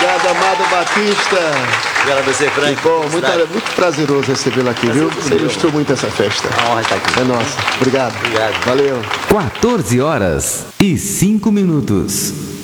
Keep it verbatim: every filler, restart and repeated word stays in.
Obrigado, Amado Batista. Obrigado a você, Frank. Que bom, muito, muito prazeroso recebê-lo aqui, Prazer, viu? você Ilustrou muito essa festa. A honra estar aqui. É nossa. Obrigado. Obrigado. Valeu. quatorze horas e cinco minutos.